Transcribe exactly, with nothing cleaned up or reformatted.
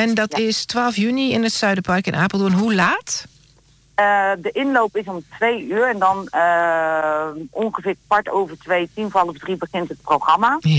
En dat Ja. is twaalf juni in het Zuiderpark in Apeldoorn. Hoe laat? Uh, de inloop is om twee uur en dan uh, ongeveer kwart over twee, tien voor half drie begint het programma. Ja.